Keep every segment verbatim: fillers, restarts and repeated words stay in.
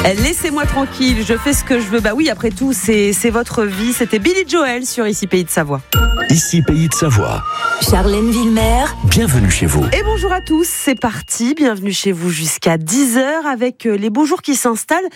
Laissez-moi tranquille, je fais ce que je veux. Bah oui, après tout, c'est, c'est votre vie. C'était Billy Joel sur Ici Pays de Savoie. Ici Pays de Savoie. Charlène Villemer. Bienvenue chez vous. Et bonjour à tous, c'est parti. Bienvenue chez vous jusqu'à dix heures avec les beaux jours qui s'installent.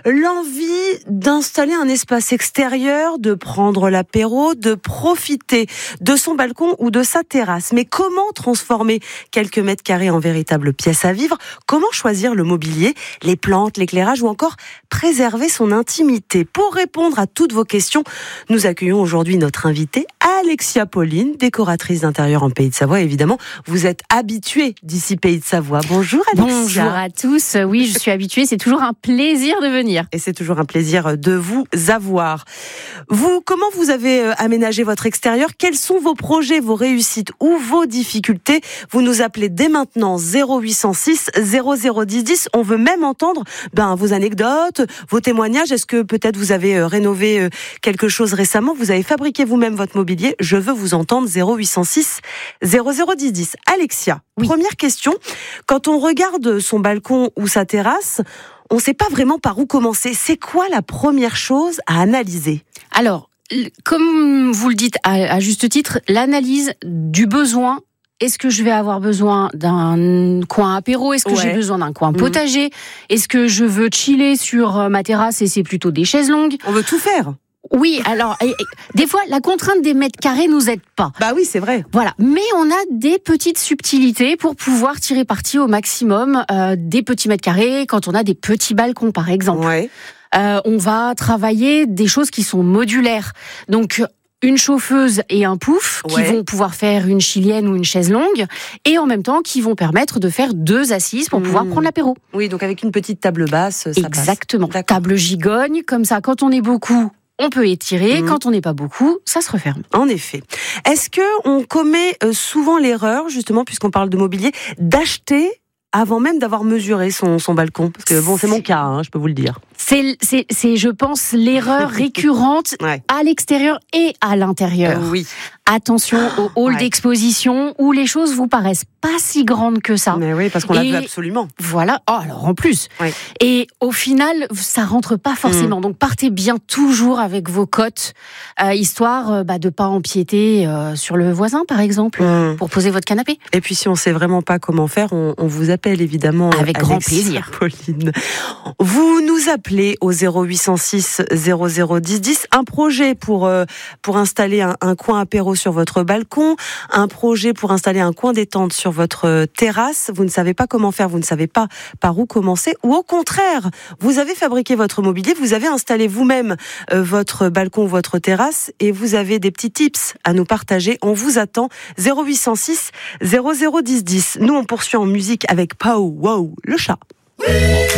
L'envie d'installer un espace extérieur, de prendre l'apéro, de profiter de son balcon ou de sa terrasse. Mais comment transformer quelques mètres carrés en véritable pièce à vivre ? Comment choisir le mobilier, les plantes, l'éclairage ou encore préserver son intimité ? Pour répondre à toutes vos questions, nous accueillons aujourd'hui notre invitée, Alexia Pauline, décoratrice d'intérieur en Pays de Savoie. Évidemment, vous êtes habituée d'Ici Pays de Savoie. Bonjour Alexia. Bonjour à tous. Oui, je suis habituée. C'est toujours un plaisir de venir. Et c'est toujours un plaisir de vous avoir. Vous, comment vous avez aménagé votre extérieur ? Quels sont vos projets, vos réussites ou vos difficultés ? Vous nous appelez dès maintenant zéro huit cent six zéro zéro dix dix. On veut même entendre ben, vos anecdotes, vos témoignages. Est-ce que peut-être vous avez rénové quelque chose récemment ? Vous avez fabriqué vous-même votre mobilier ? Je veux vous entendre. Zéro huit cent six zéro zéro dix dix. Alexia, oui. Première question. Quand on regarde son balcon ou sa terrasse, on ne sait pas vraiment par où commencer. C'est quoi la première chose à analyser ? Alors, comme vous le dites à, à juste titre, l'analyse du besoin. Est-ce que je vais avoir besoin d'un coin apéro ? Est-ce que ouais. j'ai besoin d'un coin potager ? mmh. Est-ce que je veux chiller sur ma terrasse et c'est plutôt des chaises longues ? On veut tout faire. Oui, alors, et, et, des fois, la contrainte des mètres carrés nous aide pas. Bah oui, c'est vrai. Voilà, mais on a des petites subtilités pour pouvoir tirer parti au maximum euh, des petits mètres carrés quand on a des petits balcons, par exemple. Ouais. Euh, on va travailler des choses qui sont modulaires. Donc, une chauffeuse et un pouf qui ouais. vont pouvoir faire une chilienne ou une chaise longue et en même temps qui vont permettre de faire deux assises pour mmh. pouvoir prendre l'apéro. Oui, donc avec une petite table basse, ça Exactement. passe. Table gigogne, comme ça, quand on est beaucoup, on peut étirer. Mmh. Quand on n'est pas beaucoup, ça se referme. En effet. Est-ce que on commet souvent l'erreur, justement, puisqu'on parle de mobilier, d'acheter avant même d'avoir mesuré son, son balcon ? Parce que bon, c'est mon cas, hein, je peux vous le dire. C'est, c'est, c'est je pense, l'erreur récurrente ouais. à l'extérieur et à l'intérieur. Euh, oui. Attention au hall ouais. d'exposition où les choses vous paraissent pas si grandes que ça. Mais oui, parce qu'on et l'a vu absolument. Voilà. Oh, alors en plus. Ouais. Et au final, ça rentre pas forcément. Mmh. Donc partez bien toujours avec vos cotes, euh, histoire euh, bah, de pas empiéter euh, sur le voisin, par exemple, mmh. pour poser votre canapé. Et puis si on sait vraiment pas comment faire, on, on vous appelle évidemment. Avec Alexia grand plaisir. Pauline. Vous nous appelez au zéro huit cent six zéro zéro dix dix. Un projet pour euh, pour installer un, un coin apéro sur votre balcon, un projet pour installer un coin détente sur votre terrasse. Vous ne savez pas comment faire, vous ne savez pas par où commencer, ou au contraire, vous avez fabriqué votre mobilier, vous avez installé vous-même euh, votre balcon ou votre terrasse et vous avez des petits tips à nous partager. On vous attend. Zéro huit cent six zéro zéro dix dix. Nous, on poursuit en musique avec Pow Wow, le chat.